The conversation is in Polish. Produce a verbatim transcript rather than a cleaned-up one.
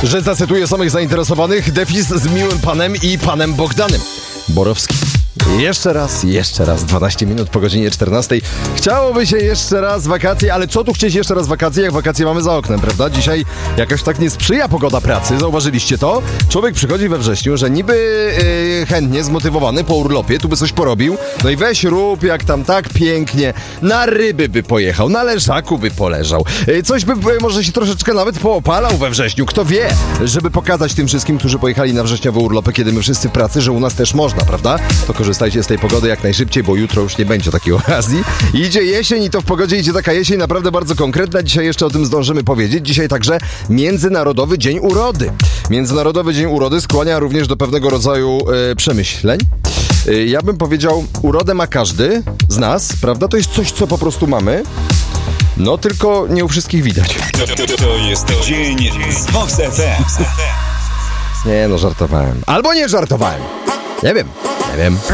że zacytuję samych zainteresowanych, defis z miłym panem i panem Bogdanem Borowskim. Jeszcze raz, jeszcze raz, dwanaście minut po godzinie czternastej. Chciałoby się jeszcze raz wakacje, ale co tu chcieć jeszcze raz wakacje, jak wakacje mamy za oknem, prawda? Dzisiaj jakoś tak nie sprzyja pogoda pracy, zauważyliście to? Człowiek przychodzi we wrześniu, że niby yy, chętnie, zmotywowany po urlopie, tu by coś porobił, no i weź rób, jak tam tak pięknie, na ryby by pojechał, na leżaku by poleżał, yy, coś by yy, może się troszeczkę nawet poopalał we wrześniu, kto wie, żeby pokazać tym wszystkim, którzy pojechali na wrześniowe urlopy, kiedy my wszyscy w pracy, że u nas też można, prawda? To korzystajcie z tej pogody jak najszybciej, bo jutro już nie będzie takiej okazji. Idzie jesień i to w pogodzie idzie taka jesień naprawdę bardzo konkretna. Dzisiaj jeszcze o tym zdążymy powiedzieć. Dzisiaj także Międzynarodowy Dzień Urody. Międzynarodowy Dzień Urody skłania również do pewnego rodzaju e, przemyśleń. E, ja bym powiedział, urodę ma każdy z nas, prawda? To jest coś, co po prostu mamy. No tylko nie u wszystkich widać. To, to, to jest Dzień z Vox F M. Nie no, żartowałem. Albo nie żartowałem. Nie wiem, nie wiem.